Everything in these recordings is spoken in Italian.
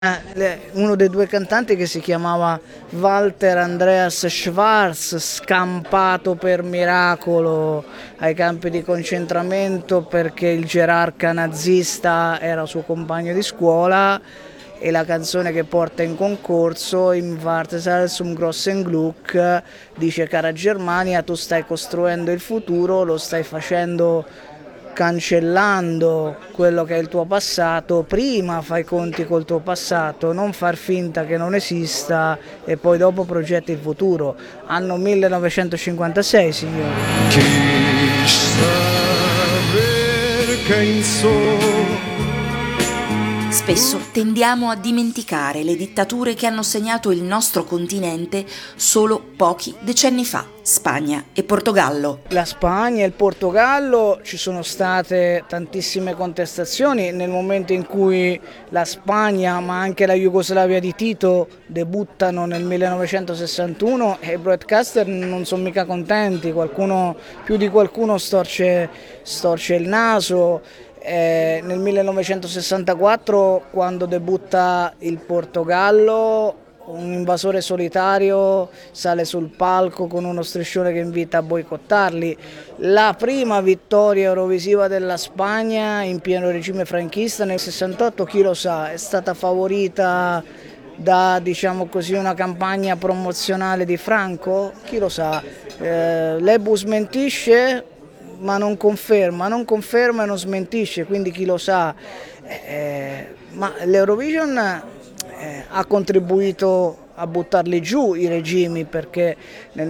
Uno dei due cantanti che si chiamava Walter Andreas Schwarz, scampato per miracolo ai campi di concentramento perché il gerarca nazista era suo compagno di scuola, e la canzone che porta in concorso, Im Wartesaal zum großen Glück, dice: cara Germania, tu stai costruendo il futuro, lo stai facendo cancellando quello che è il tuo passato. Prima fai i conti col tuo passato, non far finta che non esista e poi dopo progetti il futuro. Anno 1956, signori. Spesso tendiamo a dimenticare le dittature che hanno segnato il nostro continente solo pochi decenni fa, Spagna e Portogallo. La Spagna e il Portogallo, ci sono state tantissime contestazioni nel momento in cui la Spagna, ma anche la Jugoslavia di Tito, debuttano nel 1961 e i broadcaster non sono mica contenti, più di qualcuno storce il naso. Nel 1964, quando debutta il Portogallo, un invasore solitario sale sul palco con uno striscione che invita a boicottarli. La prima vittoria eurovisiva della Spagna in pieno regime franchista nel 68, chi lo sa, è stata favorita da, diciamo così, una campagna promozionale di Franco? Chi lo sa. L'Ebu smentisce ma non conferma e non smentisce, quindi chi lo sa. Ma l'Eurovision ha contribuito a buttarli giù i regimi, perché nel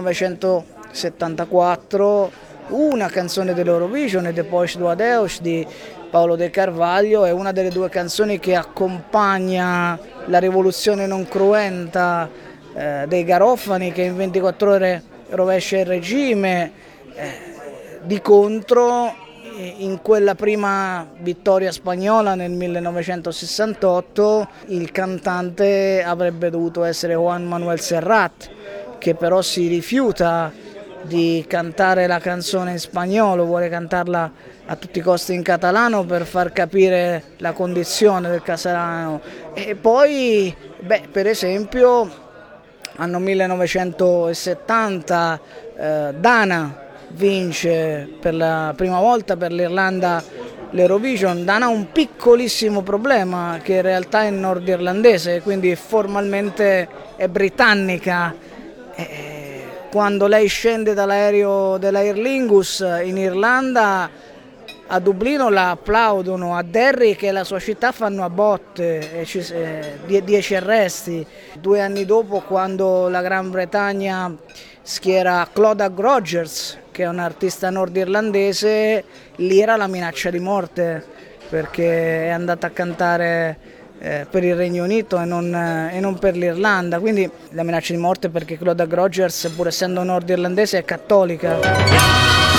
1974 una canzone dell'Eurovision, The Poix do Adeus di Paolo De Carvalho, è una delle due canzoni che accompagna la rivoluzione non cruenta dei Garofani, che in 24 ore rovescia il regime. Di contro, in quella prima vittoria spagnola nel 1968, il cantante avrebbe dovuto essere Juan Manuel Serrat, che però si rifiuta di cantare la canzone in spagnolo, vuole cantarla a tutti i costi in catalano per far capire la condizione del catalano. E poi, per esempio, anno 1970, Dana vince per la prima volta per l'Irlanda l'Eurovision. Dana ha un piccolissimo problema, che in realtà è nordirlandese, quindi formalmente è britannica. Quando lei scende dall'aereo della Aer Lingus in Irlanda, a Dublino la applaudono, a Derry, che è la sua città, fanno a botte, e 10 arresti. 2 anni dopo, quando la Gran Bretagna schiera Clodagh Rogers, che è un artista nordirlandese, lì era la minaccia di morte, perché è andata a cantare per il Regno Unito e non per l'Irlanda. Quindi la minaccia di morte perché Clodagh Rogers, pur essendo nordirlandese, è cattolica.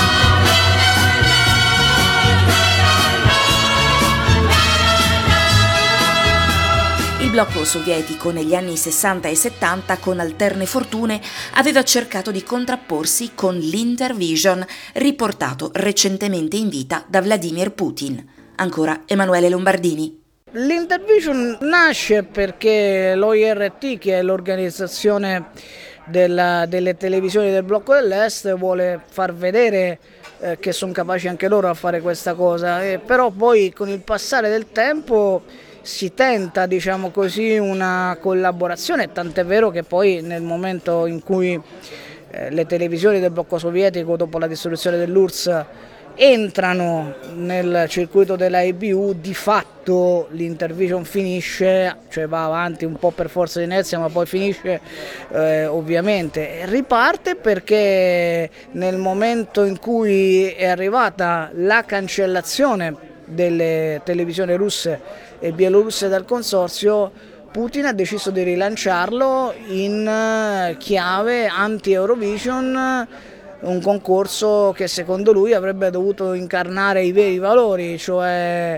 Il blocco sovietico negli anni 60 e 70, con alterne fortune, aveva cercato di contrapporsi con l'Intervision, riportato recentemente in vita da Vladimir Putin. Ancora Emanuele Lombardini. L'Intervision nasce perché l'OIRT, che è l'organizzazione delle televisioni del blocco dell'Est, vuole far vedere che sono capaci anche loro a fare questa cosa, però poi con il passare del tempo si tenta, diciamo così, una collaborazione, tant'è vero che poi nel momento in cui le televisioni del blocco sovietico, dopo la distruzione dell'URSS, entrano nel circuito della IBU, di fatto l'Intervision finisce, cioè va avanti un po' per forza di inerzia, ma poi finisce ovviamente. Riparte perché nel momento in cui è arrivata la cancellazione delle televisioni russe e bielorusse dal consorzio, Putin ha deciso di rilanciarlo in chiave anti-Eurovision, un concorso che secondo lui avrebbe dovuto incarnare i veri valori, cioè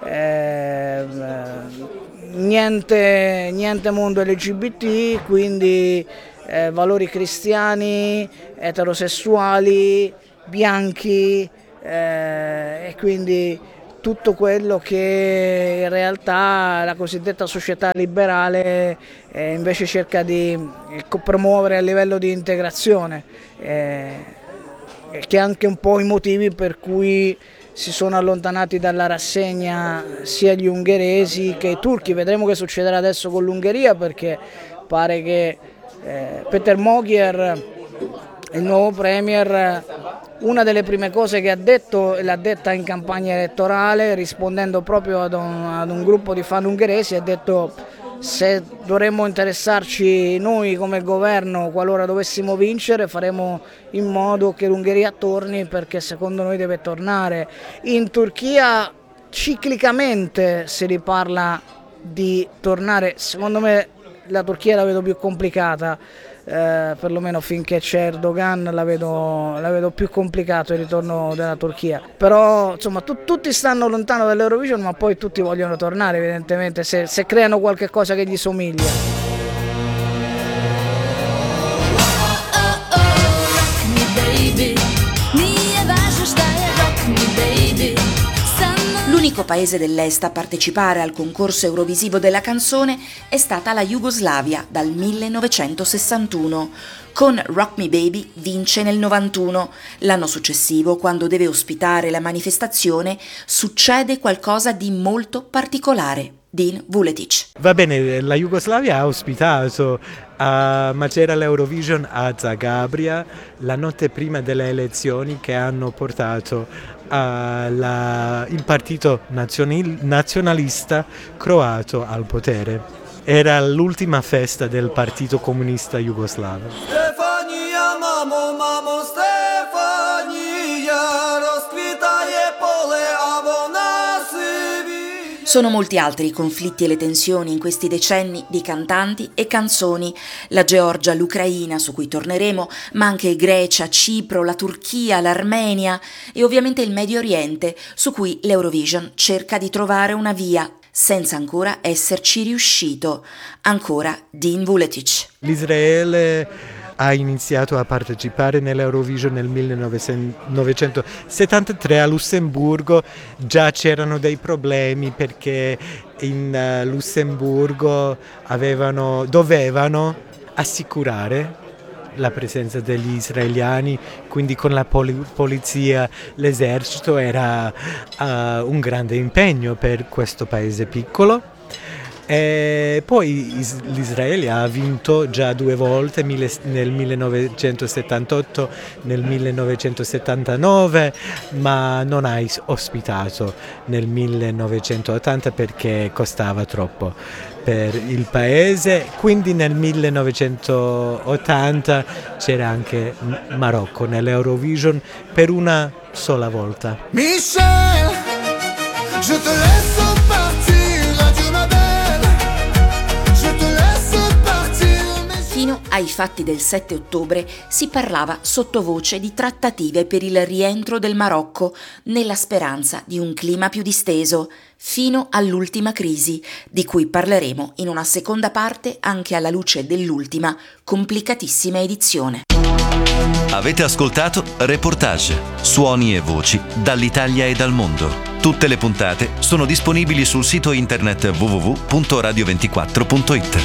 niente mondo LGBT, quindi valori cristiani, eterosessuali, bianchi, e quindi tutto quello che in realtà la cosiddetta società liberale invece cerca di promuovere a livello di integrazione, che è anche un po' i motivi per cui si sono allontanati dalla rassegna sia gli ungheresi che i turchi. Vedremo che succederà adesso con l'Ungheria, perché pare che Péter Magyar, il nuovo premier, una delle prime cose che ha detto, l'ha detta in campagna elettorale, rispondendo proprio ad un gruppo di fan ungheresi, ha detto: se dovremmo interessarci noi come governo, qualora dovessimo vincere, faremo in modo che l'Ungheria torni, perché secondo noi deve tornare. In Turchia ciclicamente si riparla di tornare, secondo me la Turchia la vedo più complicata, perlomeno finché c'è Erdogan la vedo più complicato il ritorno della Turchia, però insomma tutti stanno lontano dall'Eurovision, ma poi tutti vogliono tornare evidentemente se creano qualche cosa che gli somiglia. L'unico paese dell'Est a partecipare al concorso eurovisivo della canzone è stata la Jugoslavia dal 1961. Con Rock Me Baby vince nel 91. L'anno successivo, quando deve ospitare la manifestazione, succede qualcosa di molto particolare. Din Vuletic. Va bene, la Jugoslavia ha ospitato ma c'era l'Eurovision a Zagabria la notte prima delle elezioni che hanno portato il partito nazionalista croato al potere. Era l'ultima festa del partito comunista jugoslavo. Stefania, mamo, Stefania, Sono molti altri i conflitti e le tensioni in questi decenni di cantanti e canzoni. La Georgia, l'Ucraina, su cui torneremo, ma anche Grecia, Cipro, la Turchia, l'Armenia e ovviamente il Medio Oriente, su cui l'Eurovision cerca di trovare una via, senza ancora esserci riuscito. Ancora Din Vuletic. L'Israele ha iniziato a partecipare nell'Eurovision nel 1973 a Lussemburgo. Già c'erano dei problemi perché in Lussemburgo dovevano assicurare la presenza degli israeliani, quindi con la polizia, l'esercito. Era un grande impegno per questo paese piccolo. E poi l'Israele ha vinto già 2 volte, nel 1978, nel 1979, ma non ha ospitato nel 1980 perché costava troppo per il paese. Quindi nel 1980 c'era anche Marocco nell'Eurovision per una sola volta. Michel, je te laisse partir. Fino ai fatti del 7 ottobre si parlava sottovoce di trattative per il rientro del Marocco, nella speranza di un clima più disteso, fino all'ultima crisi, di cui parleremo in una seconda parte anche alla luce dell'ultima, complicatissima edizione. Avete ascoltato Reportage, suoni e voci dall'Italia e dal mondo. Tutte le puntate sono disponibili sul sito internet www.radio24.it.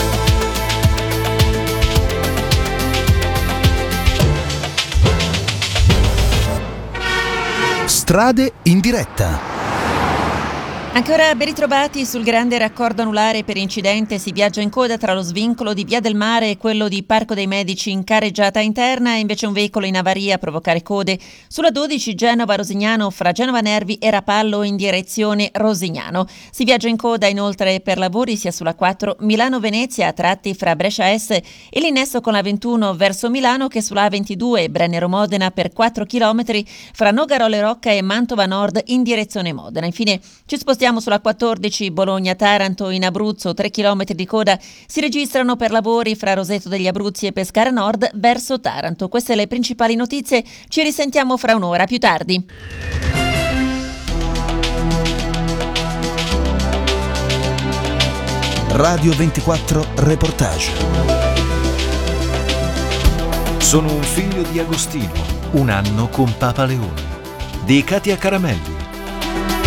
Strade in diretta. Ancora ben ritrovati sul grande raccordo anulare per incidente. Si viaggia in coda tra lo svincolo di Via del Mare e quello di Parco dei Medici in carreggiata interna, e invece un veicolo in avaria a provocare code sulla 12 Genova-Rosignano fra Genova Nervi e Rapallo in direzione Rosignano. Si viaggia in coda inoltre per lavori sia sulla 4 Milano-Venezia a tratti fra Brescia S e l'innesto con la 21 verso Milano, che sulla A22 Brennero-Modena per 4 km fra Nogarole Rocca e Mantova Nord in direzione Modena. Infine ci spostiamo sulla 14 Bologna-Taranto in Abruzzo. 3 km di coda si registrano per lavori fra Roseto degli Abruzzi e Pescara Nord verso Taranto. Queste le principali notizie, ci risentiamo fra un'ora più tardi. Radio 24 Reportage. Sono un figlio di Agostino, un anno con Papa Leone, di Katia Caramelli.